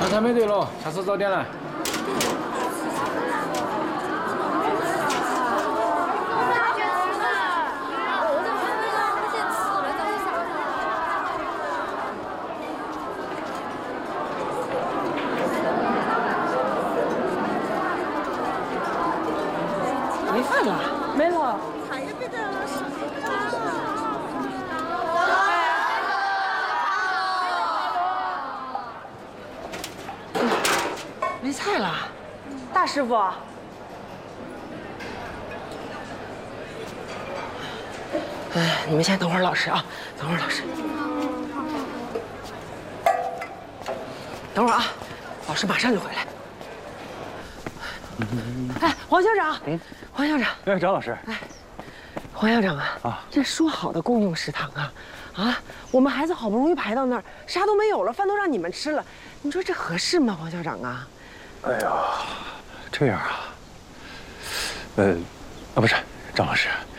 刚才没对喽，下次早点来。 没饭了？ 没了。 没菜了。 大师傅， 你们先等会儿，老师啊，等会儿老师。等会儿啊，老师马上就回来。哎，黄校长，黄校长， 哎，张老师， 哎，黄校长啊，这说好的公用食堂啊，我们孩子好不容易排到那儿，啥都没有了，饭都让你们吃了，你说这合适吗，黄校长啊？ 哎呀，这样啊，不是，张老师，